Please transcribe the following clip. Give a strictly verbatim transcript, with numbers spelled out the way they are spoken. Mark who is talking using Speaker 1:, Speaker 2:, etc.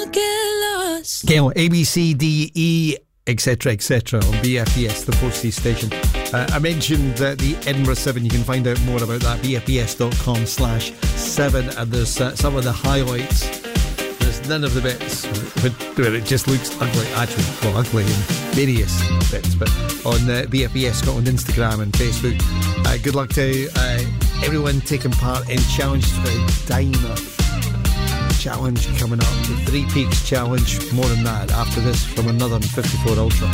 Speaker 1: I'll get lost.
Speaker 2: Gail, A B C D E etc etc on B F B S, the Portuguese station. uh, I mentioned uh, the Edinburgh seven. You can find out more about that, b f b s dot com slash seven, and there's uh, some of the highlights. There's none of the bits where it just looks ugly, actually, well, ugly in various bits, but on uh, B F B S Scotland Instagram and Facebook. Uh, good luck to uh, everyone taking part in Challenge to Diner Challenge coming up, the Three Peaks Challenge. More than that after this from another fifty-four Ultra.